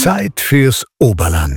Zeit fürs Oberland.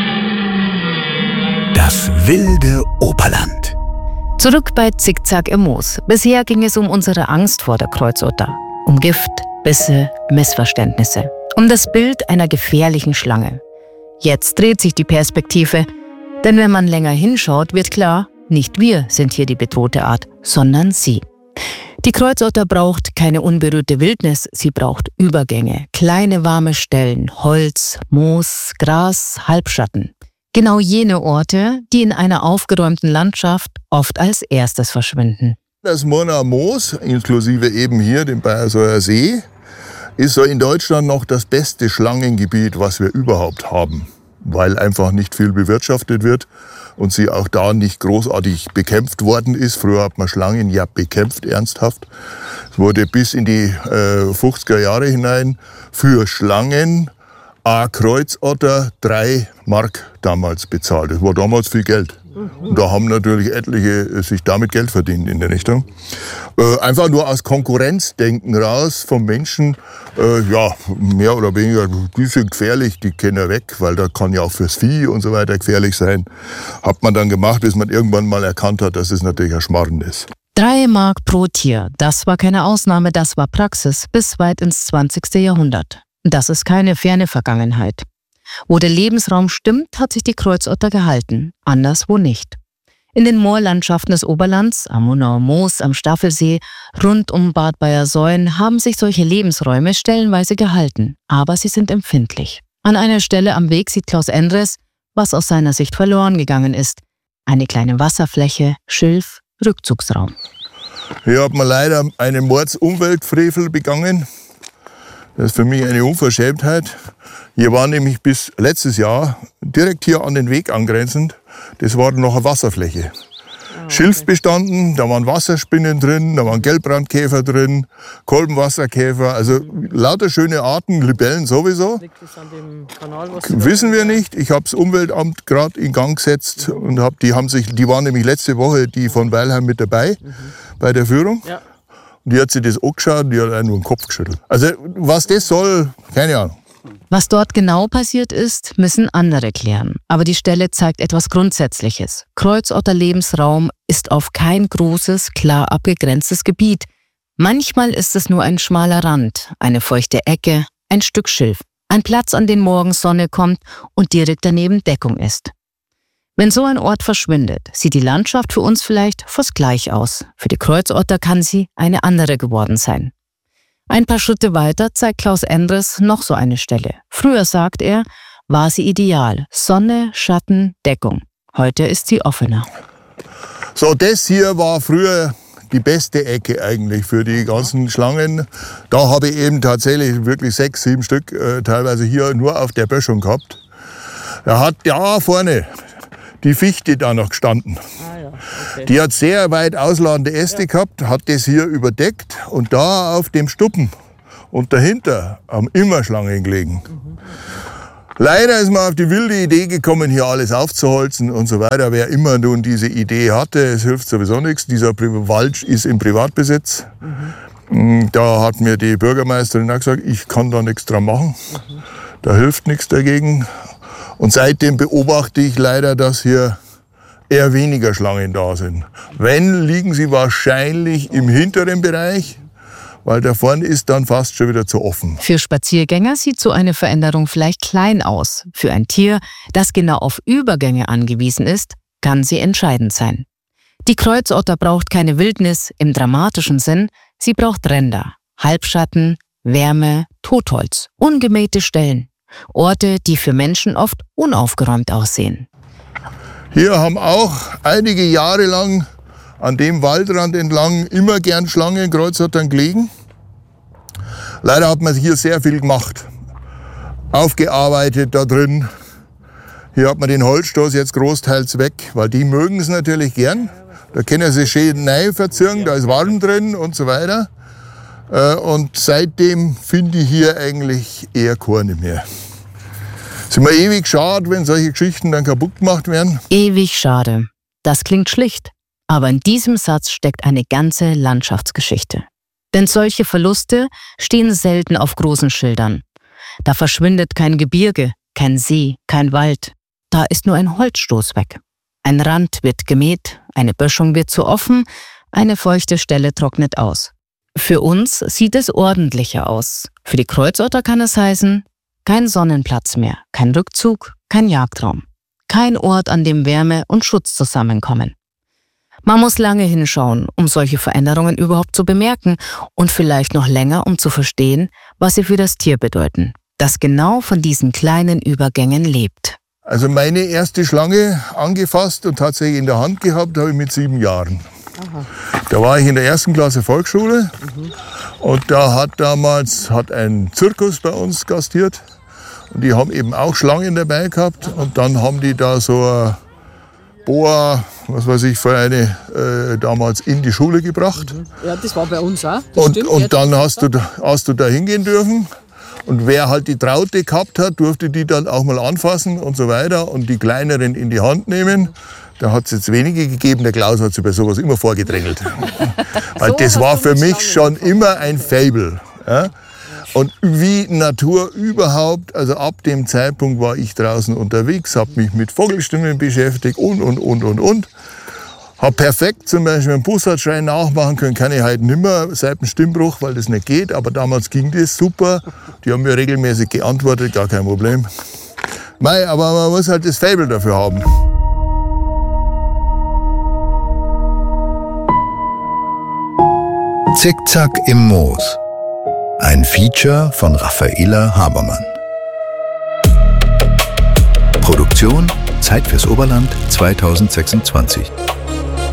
Das wilde Oberland. Zurück bei Zickzack im Moos. Bisher ging es um unsere Angst vor der Kreuzotter. Um Gift, Bisse, Missverständnisse. Um das Bild einer gefährlichen Schlange. Jetzt dreht sich die Perspektive. Denn wenn man länger hinschaut, wird klar, nicht wir sind hier die bedrohte Art, sondern sie. Die Kreuzotter braucht keine unberührte Wildnis, sie braucht Übergänge, kleine warme Stellen, Holz, Moos, Gras, Halbschatten. Genau jene Orte, die in einer aufgeräumten Landschaft oft als erstes verschwinden. Das Murnauer Moos, inklusive eben hier dem Bayersoer See, ist so in Deutschland noch das beste Schlangengebiet, was wir überhaupt haben, weil einfach nicht viel bewirtschaftet wird und sie auch da nicht großartig bekämpft worden ist. Früher hat man Schlangen ja bekämpft, ernsthaft. Es wurde bis in die 50er Jahre hinein für Schlangen a Kreuzotter 3 Mark damals bezahlt. Das war damals viel Geld. Und da haben natürlich etliche sich damit Geld verdient in der Richtung. Einfach nur aus Konkurrenzdenken raus vom Menschen, ja, mehr oder weniger, die sind gefährlich, die können wir weg, weil da kann ja auch fürs Vieh und so weiter gefährlich sein. Hat man dann gemacht, bis man irgendwann mal erkannt hat, dass es natürlich ein Schmarrn ist. 3 Mark pro Tier, das war keine Ausnahme, das war Praxis bis weit ins 20. Jahrhundert. Das ist keine ferne Vergangenheit. Wo der Lebensraum stimmt, hat sich die Kreuzotter gehalten, anderswo nicht. In den Moorlandschaften des Oberlands, am Murnauer Moos, am Staffelsee, rund um Bad Bayersoien haben sich solche Lebensräume stellenweise gehalten, aber sie sind empfindlich. An einer Stelle am Weg sieht Klaus Endres, was aus seiner Sicht verloren gegangen ist. Eine kleine Wasserfläche, Schilf, Rückzugsraum. Hier hat man leider einen Mordsumweltfrevel begangen. Das ist für mich eine Unverschämtheit. Hier war nämlich bis letztes Jahr direkt hier an den Weg angrenzend, das war noch eine Wasserfläche. Okay. Schilf bestanden, da waren Wasserspinnen drin, da waren Gelbbrandkäfer drin, Kolbenwasserkäfer, also lauter schöne Arten, Libellen sowieso. Liegt das an dem Kanal, was wissen wir nicht. Ich habe das Umweltamt gerade in Gang gesetzt und die waren nämlich letzte Woche die von Weilheim mit dabei bei der Führung. Ja. Die hat sich das angeschaut und die hat nur den Kopf geschüttelt. Also was das soll, keine Ahnung. Was dort genau passiert ist, müssen andere klären. Aber die Stelle zeigt etwas Grundsätzliches. Kreuzotter-Lebensraum ist auf kein großes, klar abgegrenztes Gebiet. Manchmal ist es nur ein schmaler Rand, eine feuchte Ecke, ein Stück Schilf. Ein Platz, an den morgens Sonne kommt und direkt daneben Deckung ist. Wenn so ein Ort verschwindet, sieht die Landschaft für uns vielleicht fast gleich aus. Für die Kreuzotter kann sie eine andere geworden sein. Ein paar Schritte weiter zeigt Klaus Endres noch so eine Stelle. Früher, sagt er, war sie ideal. Sonne, Schatten, Deckung. Heute ist sie offener. So, das hier war früher die beste Ecke eigentlich für die ganzen Schlangen. Da habe ich eben tatsächlich wirklich 6, 7 Stück teilweise hier nur auf der Böschung gehabt. Da hat da vorne die Fichte da noch gestanden. Ah, ja. Okay. Die hat sehr weit ausladende Äste gehabt, hat das hier überdeckt und da auf dem Stuppen und dahinter haben immer Schlangen gelegen. Leider ist man auf die wilde Idee gekommen, hier alles aufzuholzen und so weiter. Wer immer nun diese Idee hatte, es hilft sowieso nichts. Dieser Wald ist im Privatbesitz. Da hat mir die Bürgermeisterin auch gesagt, ich kann da nichts dran machen. Da hilft nichts dagegen. Und seitdem beobachte ich leider, dass hier eher weniger Schlangen da sind. Wenn, liegen sie wahrscheinlich im hinteren Bereich, weil da vorne ist dann fast schon wieder zu offen. Für Spaziergänger sieht so eine Veränderung vielleicht klein aus. Für ein Tier, das genau auf Übergänge angewiesen ist, kann sie entscheidend sein. Die Kreuzotter braucht keine Wildnis im dramatischen Sinn, sie braucht Ränder, Halbschatten, Wärme, Totholz, ungemähte Stellen. Orte, die für Menschen oft unaufgeräumt aussehen. Hier haben auch einige Jahre lang an dem Waldrand entlang immer gern Schlangen, Kreuzottern gelegen. Leider hat man hier sehr viel gemacht. Aufgearbeitet da drin. Hier hat man den Holzstoß jetzt großteils weg, weil die mögen es natürlich gern. Da können sie schön rein verziehen, da ist warm drin und so weiter. Und seitdem finde ich hier eigentlich eher keine mehr. Es ist mir ewig schade, wenn solche Geschichten dann kaputt gemacht werden. Ewig schade. Das klingt schlicht. Aber in diesem Satz steckt eine ganze Landschaftsgeschichte. Denn solche Verluste stehen selten auf großen Schildern. Da verschwindet kein Gebirge, kein See, kein Wald. Da ist nur ein Holzstoß weg. Ein Rand wird gemäht, eine Böschung wird zu offen, eine feuchte Stelle trocknet aus. Für uns sieht es ordentlicher aus. Für die Kreuzotter kann es heißen, kein Sonnenplatz mehr, kein Rückzug, kein Jagdraum. Kein Ort, an dem Wärme und Schutz zusammenkommen. Man muss lange hinschauen, um solche Veränderungen überhaupt zu bemerken und vielleicht noch länger, um zu verstehen, was sie für das Tier bedeuten, das genau von diesen kleinen Übergängen lebt. Also meine erste Schlange angefasst und tatsächlich in der Hand gehabt, habe ich mit 7 Jahren. Aha. Da war ich in der 1. Klasse Volksschule und da hat damals ein Zirkus bei uns gastiert. Und die haben eben auch Schlangen dabei gehabt und dann haben die da so eine Boa, was weiß ich, für eine damals in die Schule gebracht. Ja, das war bei uns auch. Und dann hast du da hingehen dürfen und wer halt die Traute gehabt hat, durfte die dann auch mal anfassen und so weiter und die kleineren in die Hand nehmen. Da hat es jetzt wenige gegeben, der Klaus hat sich bei sowas immer vorgedrängelt. Weil das war für mich schon immer ein Faible. Ja? Und wie Natur überhaupt, also ab dem Zeitpunkt war ich draußen unterwegs, habe mich mit Vogelstimmen beschäftigt und. Habe perfekt zum Beispiel einen Bussardschrei nachmachen können, kann ich heute nicht mehr seit dem Stimmbruch, weil das nicht geht. Aber damals ging das super. Die haben mir regelmäßig geantwortet, gar kein Problem. Mei, aber man muss halt das Faible dafür haben. Zickzack im Moos. Ein Feature von Raffaela Habermann. Produktion Zeit fürs Oberland 2026.